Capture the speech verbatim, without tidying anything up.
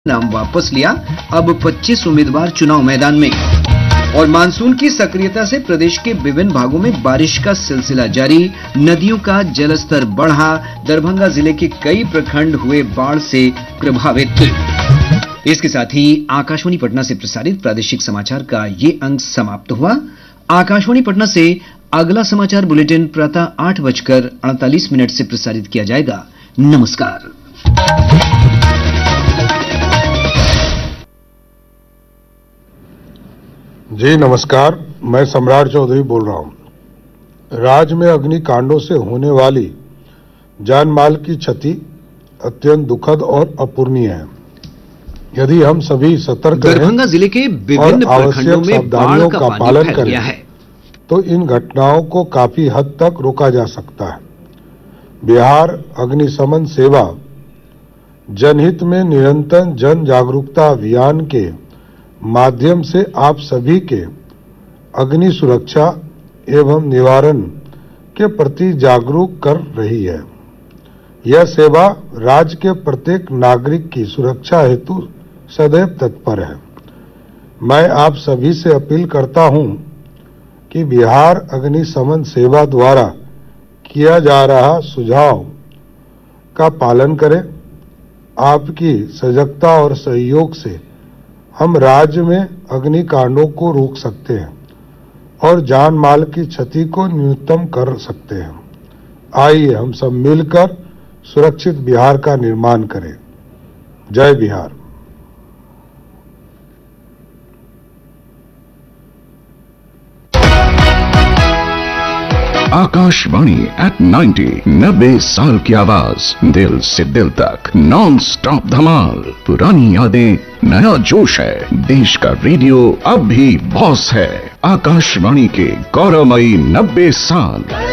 नाम वापस लिया। अब पच्चीस उम्मीदवार चुनाव मैदान में। और मानसून की सक्रियता से प्रदेश के विभिन्न भागों में बारिश का सिलसिला जारी। नदियों का जलस्तर बढ़ा। दरभंगा जिले के कई प्रखंड हुए बाढ़ से प्रभावित। इसके साथ ही आकाशवाणी पटना से प्रसारित प्रादेशिक समाचार का ये अंक समाप्त हुआ। आकाशवाणी पटना से अगला समाचार बुलेटिन प्रातः आठ बजकर अड़तालीस मिनट से प्रसारित किया जाएगा। नमस्कार। जी नमस्कार, मैं सम्राट चौधरी बोल रहा हूं। राज्य में अग्निकांडों से होने वाली जान माल की क्षति अत्यंत दुखद और अपूरणीय है। यदि हम सभी सतर्क दरभंगा जिले के विभिन्न प्रखंडों में बाढ़ का पालन करें है। तो इन घटनाओं को काफी हद तक रोका जा सकता है। बिहार अग्निशमन सेवा जनहित में निरंतर जन जागरूकता अभियान के माध्यम से आप सभी के अग्नि सुरक्षा एवं निवारण के प्रति जागरूक कर रही है। यह सेवा राज्य के प्रत्येक नागरिक की सुरक्षा हेतु सदैव तत्पर है। मैं आप सभी से अपील करता हूं कि बिहार अग्निशमन सेवा द्वारा किया जा रहा सुझाव का पालन करें। आपकी सजगता और सहयोग से हम राज्य में अग्निकांडों को रोक सकते हैं और जान माल की क्षति को न्यूनतम कर सकते हैं। आइए हम सब मिलकर सुरक्षित बिहार का निर्माण करें। जय बिहार। आकाशवाणी एट नाइन्टी, नब्बे साल की आवाज, दिल से दिल तक, नॉन स्टॉप धमाल। पुरानी यादें, नया जोश है। देश का रेडियो अब भी बॉस है। आकाशवाणी के गौरवमयी नब्बे साल।